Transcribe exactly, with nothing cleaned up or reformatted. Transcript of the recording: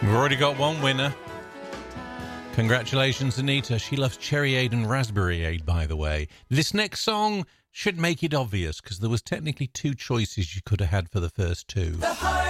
We've already got one winner. Congratulations, Anita. She loves Cherryade and Raspberryade, by the way. This next song should make it obvious, because there was technically two choices you could have had for the first two. The